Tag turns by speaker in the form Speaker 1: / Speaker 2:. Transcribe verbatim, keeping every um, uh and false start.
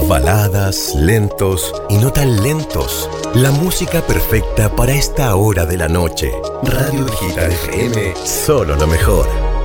Speaker 1: Baladas, lentos y no tan lentos. La música perfecta para esta hora de la noche. Radio Digital F M, solo lo mejor.